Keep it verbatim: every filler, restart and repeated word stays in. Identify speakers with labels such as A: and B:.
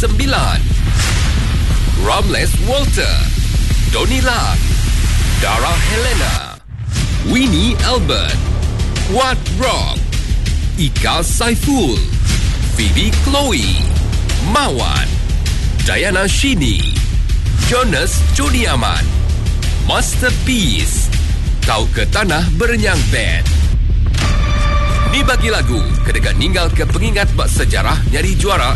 A: sembilan. Ramles Walter, Donnie Lam, Dara Helena, Winnie Albert, Quad Rock, Ika Saiful, Phoebe Chloe, Mawan, Diana Shini, Jonas Joniaman, Masterpiece, Kau ke Tanah Berenyang Band. Ni bagi lagu kedekat ninggal ke pengingat bak sejarah nyari juara